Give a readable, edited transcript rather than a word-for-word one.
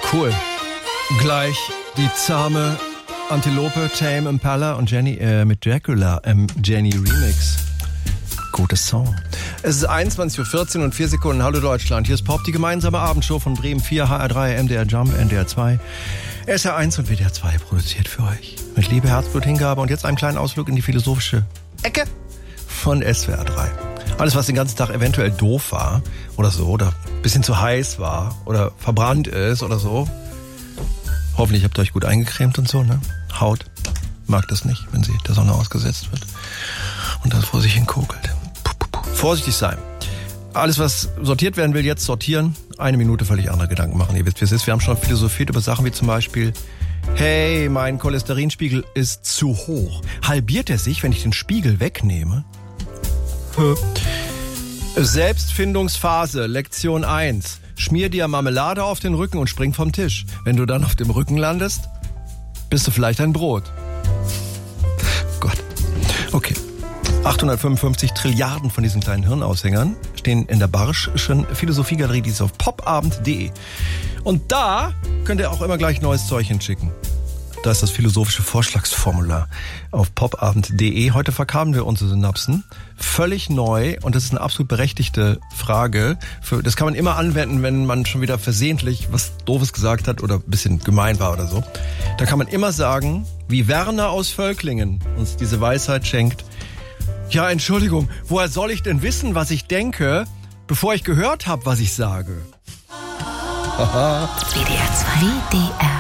Cool. Gleich die zahme Antilope, Tame Impala und Jenny mit Dracula im Jenny Remix. Gutes Song. Es ist 21:14 Uhr und 4 Sekunden. Hallo Deutschland, hier ist Pop, die gemeinsame Abendshow von Bremen 4, HR3, MDR Jump, NDR 2, SR1 und WDR 2 produziert für euch. Mit Liebe, Herzblut, Hingabe und jetzt einem kleinen Ausflug in die philosophische Ecke von SWR 3. Alles, was den ganzen Tag eventuell doof war oder so, oder ein bisschen zu heiß war oder verbrannt ist oder so. Hoffentlich habt ihr euch gut eingecremt und so, ne? Haut mag das nicht, wenn sie der Sonne ausgesetzt wird und das vor sich hin kokelt. Vorsichtig sein. Alles, was sortiert werden will, jetzt sortieren. 1 Minute völlig andere Gedanken machen. Ihr wisst, wie es ist. Wir haben schon philosophiert über Sachen wie zum Beispiel: Hey, mein Cholesterinspiegel ist zu hoch. Halbiert er sich, wenn ich den Spiegel wegnehme? Selbstfindungsphase, Lektion 1. Schmier dir Marmelade auf den Rücken und spring vom Tisch. Wenn du dann auf dem Rücken landest, bist du vielleicht ein Brot. Gott. Okay. 855 Trilliarden von diesen kleinen Hirnaushängern stehen in der Barsch'schen Philosophiegalerie, die ist auf popabend.de. Und da könnt ihr auch immer gleich neues Zeug hinschicken. Da ist das philosophische Vorschlagsformular auf popabend.de. Heute verkamen wir unsere Synapsen völlig neu und das ist eine absolut berechtigte Frage. Das kann man immer anwenden, wenn man schon wieder versehentlich was Doofes gesagt hat oder ein bisschen gemein war oder so. Da kann man immer sagen, wie Werner aus Völklingen uns diese Weisheit schenkt: Ja, Entschuldigung, woher soll ich denn wissen, was ich denke, bevor ich gehört habe, was ich sage? WDR 2. WDR